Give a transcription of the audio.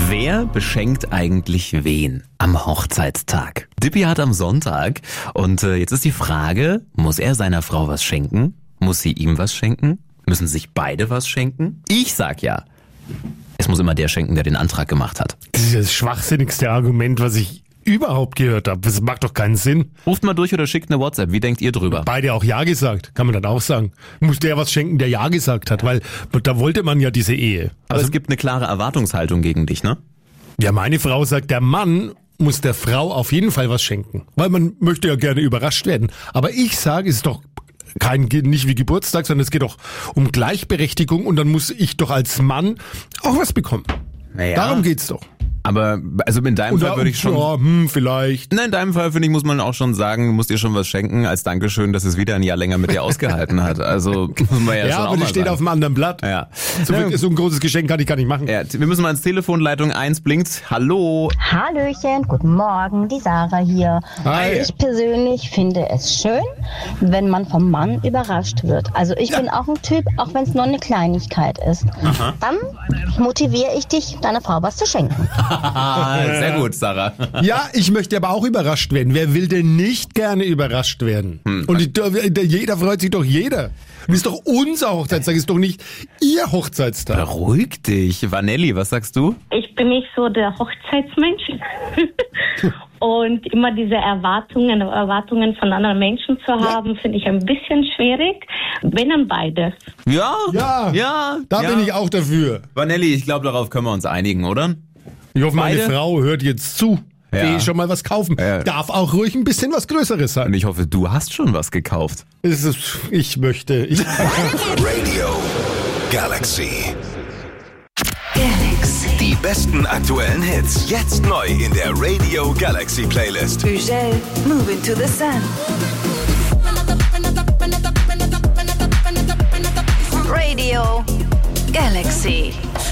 Wer beschenkt eigentlich wen am Hochzeitstag? Dippy hat am Sonntag und jetzt ist die Frage, muss er seiner Frau was schenken? Muss sie ihm was schenken? Müssen sich beide was schenken? Ich sag ja. Es muss immer der schenken, der den Antrag gemacht hat. Das ist das schwachsinnigste Argument, was ich überhaupt gehört habe. Das macht doch keinen Sinn. Ruft mal durch oder schickt eine WhatsApp. Wie denkt ihr drüber? Beide auch Ja gesagt, kann man dann auch sagen. Muss der was schenken, der Ja gesagt hat, weil da wollte man ja diese Ehe. Aber es gibt eine klare Erwartungshaltung gegen dich, ne? Ja, meine Frau sagt, der Mann muss der Frau auf jeden Fall was schenken, weil man möchte ja gerne überrascht werden. Aber ich sage, es ist doch nicht wie Geburtstag, sondern es geht doch um Gleichberechtigung und dann muss ich doch als Mann auch was bekommen. Naja. Darum geht's doch. Aber also in deinem Fall würde ich schon... Ja, vielleicht. Nein, in deinem Fall, finde ich, muss man auch schon sagen, du musst dir schon was schenken, als Dankeschön, dass es wieder ein Jahr länger mit dir ausgehalten hat. Also muss man ja, Ja, schon auch aber mal das steht sagen. auf einem anderen Blatt. Ja. So ein großes Geschenk kann ich gar nicht machen. Ja, wir müssen mal ins Telefon, Leitung 1 blinkt. Hallo. Hallöchen, guten Morgen, die Sarah hier. Hi. Ich persönlich finde es schön, wenn man vom Mann überrascht wird. Also ich bin auch ein Typ, auch wenn es nur eine Kleinigkeit ist. Dann motiviere ich dich, deiner Frau was zu schenken. Sehr gut, Sarah. Ja, ich möchte aber auch überrascht werden. Wer will denn nicht gerne überrascht werden? Und jeder freut sich doch jeder. Und ist doch unser Hochzeitstag, ist doch nicht ihr Hochzeitstag. Beruhig dich. Vanelli, was sagst du? Ich bin nicht so der Hochzeitsmensch. Und immer diese Erwartungen von anderen Menschen zu haben, finde ich ein bisschen schwierig. Wenn dann beide. Ja. Ja, da bin ich auch dafür. Vanelli, ich glaube, darauf können wir uns einigen, oder? Ich hoffe, meine Beide? Frau hört jetzt zu. Ja. Schon mal was kaufen. Ja. Darf auch ruhig ein bisschen was Größeres sein. Und ich hoffe, du hast schon was gekauft. Ich möchte. Radio Galaxy. Galaxy. Die besten aktuellen Hits. Jetzt neu in der Radio Galaxy Playlist. Peugeot, Moving to the Sun. Radio Galaxy.